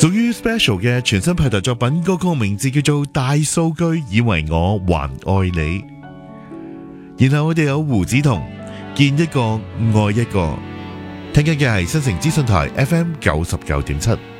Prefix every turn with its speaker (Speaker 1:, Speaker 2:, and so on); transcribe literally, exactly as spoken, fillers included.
Speaker 1: 屬於 Special 嘅全新派台作品，歌曲名字叫做《大數據以為我還愛你》。然後我哋有胡子彤，見一個愛一個。聽緊嘅係新城資訊台 F M 九十九點七。